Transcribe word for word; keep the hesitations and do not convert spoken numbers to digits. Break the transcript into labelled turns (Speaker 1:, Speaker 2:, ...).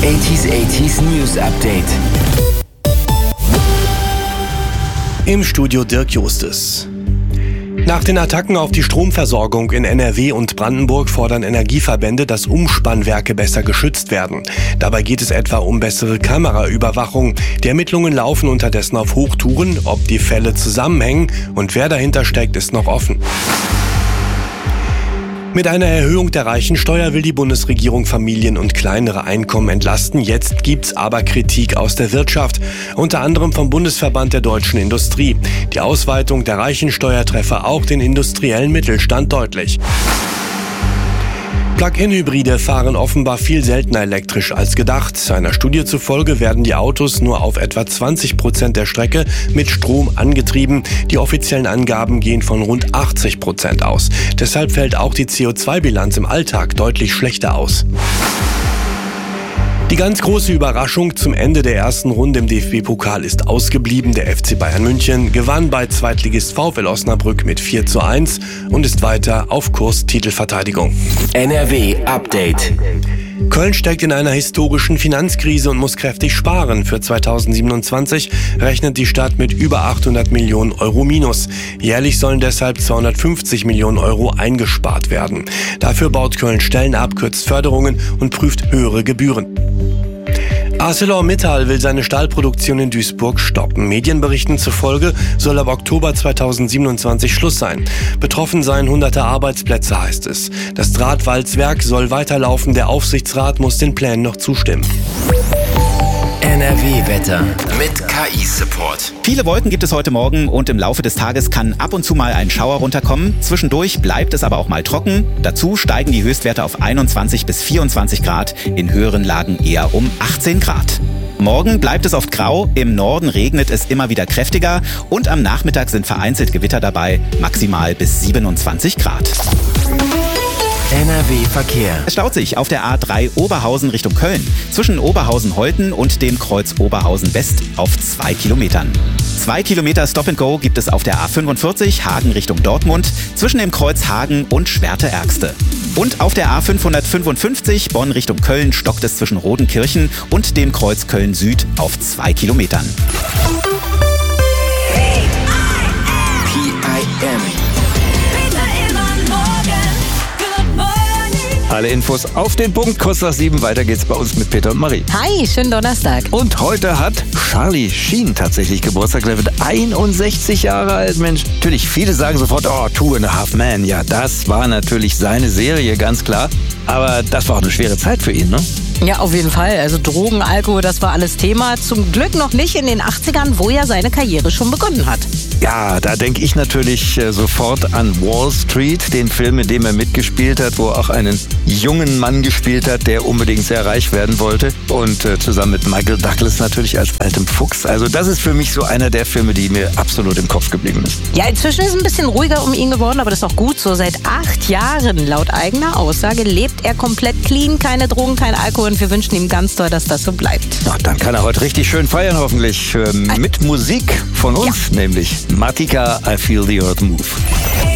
Speaker 1: achtziger achtziger News Update.
Speaker 2: Im Studio Dirk Justus. Nach den Attacken auf die Stromversorgung in N R W und Brandenburg fordern Energieverbände, dass Umspannwerke besser geschützt werden. Dabei geht es etwa um bessere Kameraüberwachung. Die Ermittlungen laufen unterdessen auf Hochtouren. Ob die Fälle zusammenhängen und wer dahinter steckt, ist noch offen. Mit einer Erhöhung der Reichensteuer will die Bundesregierung Familien und kleinere Einkommen entlasten. Jetzt gibt's aber Kritik aus der Wirtschaft, unter anderem vom Bundesverband der deutschen Industrie. Die Ausweitung der Reichensteuer treffe auch den industriellen Mittelstand deutlich. Plug-in-Hybride fahren offenbar viel seltener elektrisch als gedacht. Einer Studie zufolge werden die Autos nur auf etwa zwanzig Prozent der Strecke mit Strom angetrieben. Die offiziellen Angaben gehen von rund achtzig Prozent aus. Deshalb fällt auch die C O zwei Bilanz im Alltag deutlich schlechter aus. Die ganz große Überraschung zum Ende der ersten Runde im D F B-Pokal ist ausgeblieben. Der F C Bayern München gewann bei Zweitligist VfL Osnabrück mit vier zu eins und ist weiter auf Kurs Titelverteidigung.
Speaker 1: N R W Update.
Speaker 2: Köln steckt in einer historischen Finanzkrise und muss kräftig sparen. Für zweitausendsiebenundzwanzig rechnet die Stadt mit über achthundert Millionen Euro Minus. Jährlich sollen deshalb zweihundertfünfzig Millionen Euro eingespart werden. Dafür baut Köln Stellen ab, kürzt Förderungen und prüft höhere Gebühren. ArcelorMittal will seine Stahlproduktion in Duisburg stoppen. Medienberichten zufolge soll ab Oktober zweitausendsiebenundzwanzig Schluss sein. Betroffen seien hunderte Arbeitsplätze, heißt es. Das Drahtwalzwerk soll weiterlaufen. Der Aufsichtsrat muss den Plänen noch zustimmen.
Speaker 1: N R W-Wetter mit K I-Support.
Speaker 3: Viele Wolken gibt es heute Morgen und im Laufe des Tages kann ab und zu mal ein Schauer runterkommen. Zwischendurch bleibt es aber auch mal trocken. Dazu steigen die Höchstwerte auf einundzwanzig bis vierundzwanzig Grad, in höheren Lagen eher um achtzehn Grad. Morgen bleibt es oft grau, im Norden regnet es immer wieder kräftiger und am Nachmittag sind vereinzelt Gewitter dabei, maximal bis siebenundzwanzig Grad.
Speaker 1: N R W-Verkehr.
Speaker 3: Es staut sich auf der A drei Oberhausen Richtung Köln. Zwischen Oberhausen-Holten und dem Kreuz Oberhausen-West auf zwei Kilometern. Zwei Kilometer Stop-and-Go gibt es auf der A fünfundvierzig Hagen Richtung Dortmund zwischen dem Kreuz Hagen und Schwerte-Ergste. Und auf der A fünfhundertfünfundfünfzig Bonn Richtung Köln stockt es zwischen Rodenkirchen und dem Kreuz Köln Süd auf zwei Kilometern.
Speaker 1: P I M.
Speaker 4: Alle Infos auf den Punkt, kurz nach sieben. Weiter geht's bei uns mit Peter und Marie.
Speaker 5: Hi, schönen Donnerstag.
Speaker 4: Und heute hat Charlie Sheen tatsächlich Geburtstag. Der wird einundsechzig Jahre alt, Mensch. Natürlich, viele sagen sofort, oh, Two and a Half Men. Ja, das war natürlich seine Serie, ganz klar. Aber das war auch eine schwere Zeit für ihn, ne?
Speaker 5: Ja, auf jeden Fall. Also Drogen, Alkohol, das war alles Thema. Zum Glück noch nicht in den achtzigern, wo ja seine Karriere schon begonnen hat.
Speaker 4: Ja, da denke ich natürlich äh, sofort an Wall Street, den Film, in dem er mitgespielt hat, wo er auch einen jungen Mann gespielt hat, der unbedingt sehr reich werden wollte. Und äh, zusammen mit Michael Douglas natürlich als altem Fuchs. Also das ist für mich so einer der Filme, die mir absolut im Kopf geblieben ist.
Speaker 5: Ja, inzwischen ist es ein bisschen ruhiger um ihn geworden, aber das ist auch gut so. Seit acht Jahren, laut eigener Aussage, lebt er komplett clean, keine Drogen, kein Alkohol. Und wir wünschen ihm ganz doll, dass das so bleibt.
Speaker 4: Na, dann kann er heute richtig schön feiern, hoffentlich. Ähm, mit Musik von uns, ja. Nämlich Matika, I Feel the Earth Move.